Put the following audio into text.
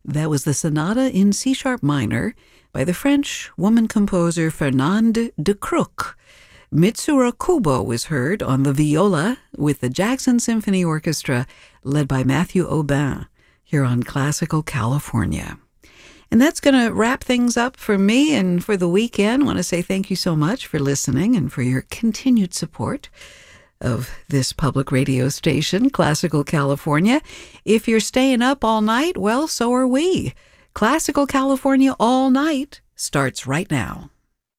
That was the Sonata in C-sharp minor by the French woman composer Fernande de Crook. Mitsuru Kubo was heard on the viola with the Jackson Symphony Orchestra led by Matthew Aubin here on Classical California. And that's going to wrap things up for me and for the weekend. I want to say thank you so much for listening and for your continued support of this public radio station, Classical California. If you're staying up all night, well, so are we. Classical California All Night starts right now.